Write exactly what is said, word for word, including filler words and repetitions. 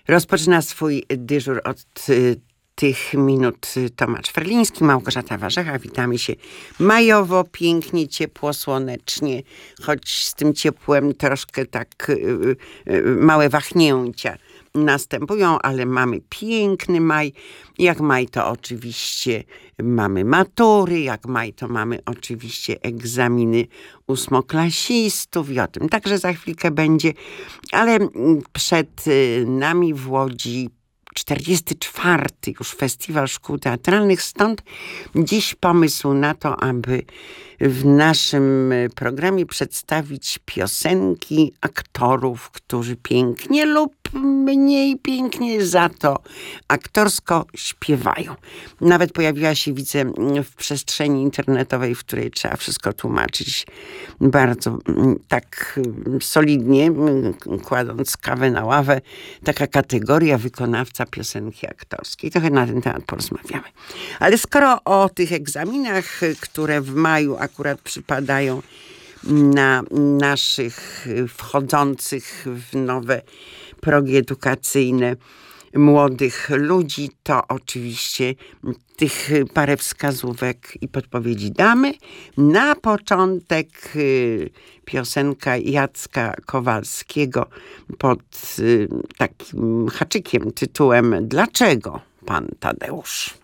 Rozpoczyna swój dyżur od y, tych minut Tomasz Ferliński, Małgorzata Warzecha. Witamy się majowo, pięknie, ciepło, słonecznie, choć z tym ciepłem troszkę tak y, y, małe wahnięcia następują, ale mamy piękny maj. Jak maj, to oczywiście mamy matury, jak maj, to mamy oczywiście egzaminy ósmoklasistów i o tym także za chwilkę będzie, ale przed nami w Łodzi czterdziesty czwarty już Festiwal Szkół Teatralnych, stąd dziś pomysł na to, aby w naszym programie przedstawić piosenki aktorów, którzy pięknie lub mniej pięknie za to aktorsko śpiewają. Nawet pojawiła się, widzę, w przestrzeni internetowej, w której trzeba wszystko tłumaczyć bardzo tak solidnie, kładąc kawę na ławę, taka kategoria wykonawca piosenki aktorskiej. Trochę na ten temat porozmawiamy. Ale skoro o tych egzaminach, które w maju akurat przypadają na naszych wchodzących w nowe progi edukacyjne młodych ludzi, to oczywiście tych parę wskazówek i podpowiedzi damy. Na początek piosenka Jacka Kowalskiego pod takim haczykiem tytułem Dlaczego pan Tadeusz?